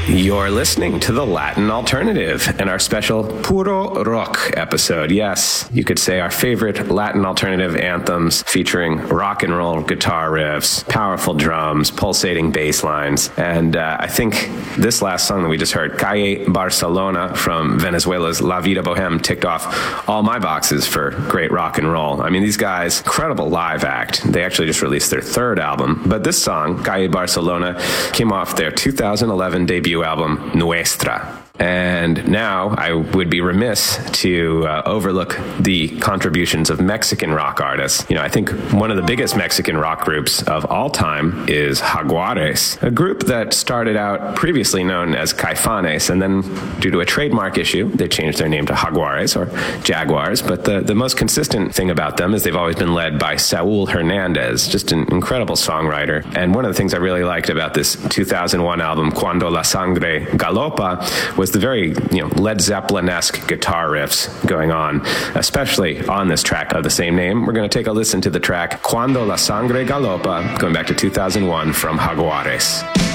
You're listening to the Latin Alternative and our special Puro Rock episode. Yes, you could say our favorite Latin alternative anthems featuring rock and roll guitar riffs, powerful drums, pulsating bass lines. And I think this last song that we just heard, Calle Barcelona from Venezuela's La Vida Boheme, ticked off all my boxes for great rock and roll. I mean, these guys, incredible live act. They actually just released their third album. But this song, Calle Barcelona, came off their 2011 debut album, Nuestra. And now I would be remiss to overlook the contributions of Mexican rock artists. You know, I think one of the biggest Mexican rock groups of all time is Jaguares, a group that started out previously known as Caifanes, and then due to a trademark issue, they changed their name to Jaguares or Jaguars. But the most consistent thing about them is they've always been led by Saúl Hernandez, just an incredible songwriter. And one of the things I really liked about this 2001 album, Cuando la Sangre Galopa, was the very, Led Zeppelin-esque guitar riffs going on, especially on this track of the same name. We're going to take a listen to the track Cuando la Sangre Galopa, going back to 2001 from Jaguares.